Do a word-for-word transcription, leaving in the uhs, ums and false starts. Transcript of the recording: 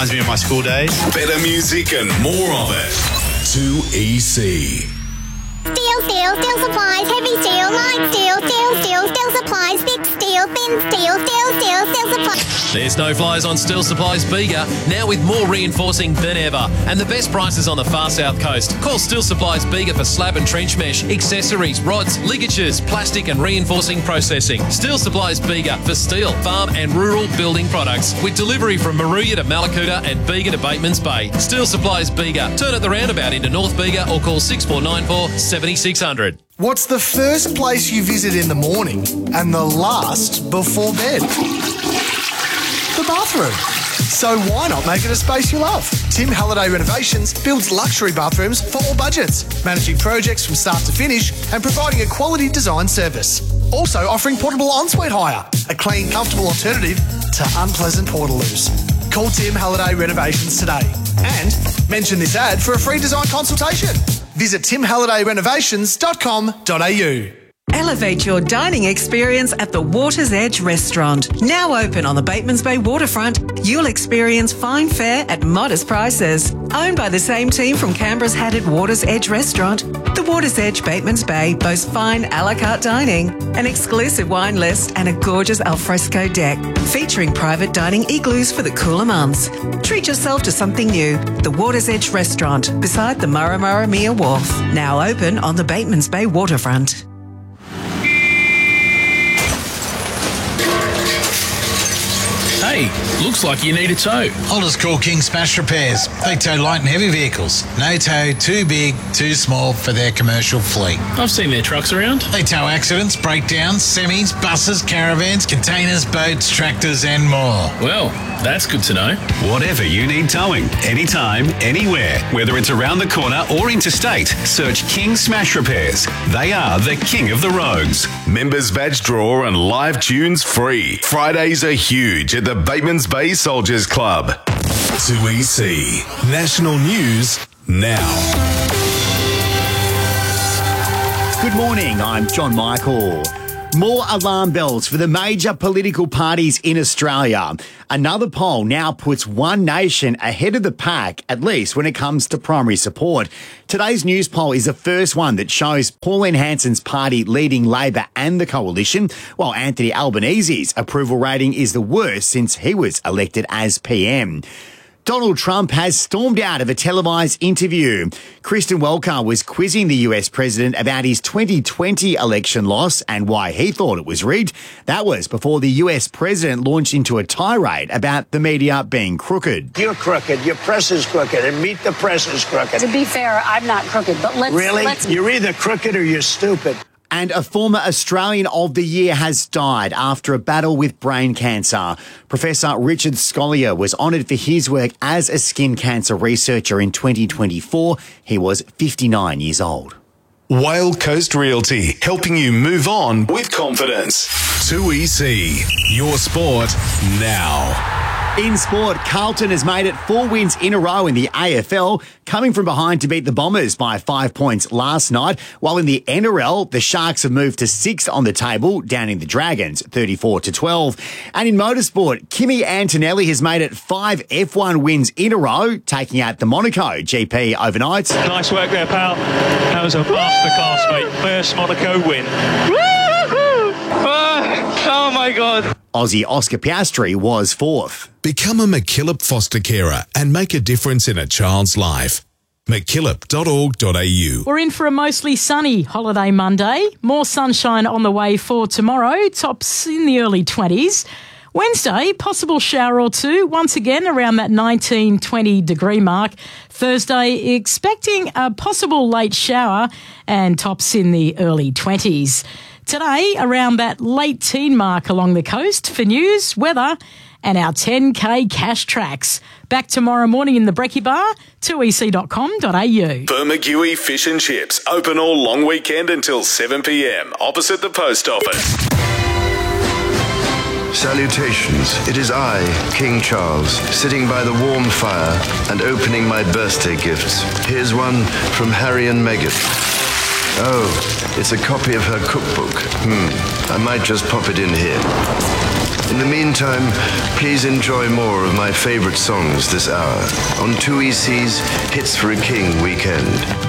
reminds me of my school days. Better music and more of it. two E C. Steel, steel, steel supplies, heavy steel, light steel, steel, steel, steel supplies, thick steel, thin steel, steel, steel, steel supplies. There's no flies on Steel Supplies Bega, now with more reinforcing than ever. And the best prices on the far south coast. Call Steel Supplies Bega for slab and trench mesh, accessories, rods, ligatures, plastic and reinforcing processing. Steel Supplies Bega for steel, farm and rural building products. With delivery from Maruya to Malakuta and Bega to Batemans Bay. Steel Supplies Bega. Turn at the roundabout into North Bega or call six four nine four, seven six zero zero. What's the first place you visit in the morning and the last before bed? The bathroom. So why not make it a space you love? Tim Halliday Renovations builds luxury bathrooms for all budgets, managing projects from start to finish and providing a quality design service. Also offering portable ensuite hire, a clean, comfortable alternative to unpleasant portaloos. Call Tim Halliday Renovations today and mention this ad for a free design consultation. Visit tim halliday renovations dot com dot a u. Elevate your dining experience at the Water's Edge restaurant. Now open on the Batemans Bay waterfront, you'll experience fine fare at modest prices. Owned by the same team from Canberra's Hatted Water's Edge restaurant, the Water's Edge Batemans Bay boasts fine a la carte dining, an exclusive wine list and a gorgeous alfresco deck, featuring private dining igloos for the cooler months. Treat yourself to something new. The Water's Edge restaurant beside the Murramurramia Wharf. Now open on the Batemans Bay waterfront. Hey, looks like you need a tow. I'll just call King Smash Repairs. They tow light and heavy vehicles. No tow too big, too small for their commercial fleet. I've seen their trucks around. They tow accidents, breakdowns, semis, buses, caravans, containers, boats, tractors and more. Well, that's good to know. Whatever you need towing, anytime, anywhere, whether it's around the corner or interstate, search King Smash Repairs. They are the king of the roads. Members badge draw and live tunes free. Fridays are huge at the Batemans Bay Soldiers Club. two E C. National News now. Good morning, I'm John Michael. More alarm bells for the major political parties in Australia. Another poll now puts One Nation ahead of the pack, at least when it comes to primary support. Today's news poll is the first one that shows Pauline Hanson's party leading Labor and the coalition, while Anthony Albanese's approval rating is the worst since he was elected as P M. Donald Trump has stormed out of a televised interview. Kristen Welker was quizzing the U S president about his twenty twenty election loss and why he thought it was rigged. That was before the U S president launched into a tirade about the media being crooked. You're crooked. Your press is crooked, and Meet the Press is crooked. To be fair, I'm not crooked, but let's... Really? Let's... You're either crooked or you're stupid. And a former Australian of the Year has died after a battle with brain cancer. Professor Richard Scolyer was honoured for his work as a skin cancer researcher in twenty twenty-four. He was fifty-nine years old. Whale Coast Realty, helping you move on with confidence. two E C. Your sport now. In sport, Carlton has made it four wins in a row in the A F L, coming from behind to beat the Bombers by five points last night, while in the N R L, the Sharks have moved to sixth on the table, downing the Dragons thirty-four to twelve. And in motorsport, Kimi Antonelli has made it five F one wins in a row, taking out the Monaco G P overnight. Nice work there, pal. That was a masterclass, mate. First Monaco win. Oh my God. Aussie Oscar Piastri was fourth. Become a McKillop foster carer and make a difference in a child's life. mckillop dot org dot a u. We're in for a mostly sunny holiday Monday. More sunshine on the way for tomorrow. Tops in the early twenties. Wednesday, possible shower or two, once again around that nineteen, twenty degree mark. Thursday, expecting a possible late shower and tops in the early twenties. Today, around that late teen mark along the coast for news, weather and our ten K cash tracks. Back tomorrow morning in the Brekkie Bar, two e c dot com dot a u. Bermagui Fish and Chips, open all long weekend until seven p m, opposite the post office. Salutations, it is I, King Charles, sitting by the warm fire and opening my birthday gifts. Here's one from Harry and Meghan. Oh, it's a copy of her cookbook. Hmm, I might just pop it in here. In the meantime, please enjoy more of my favorite songs this hour on two E C's Hits for a King weekend.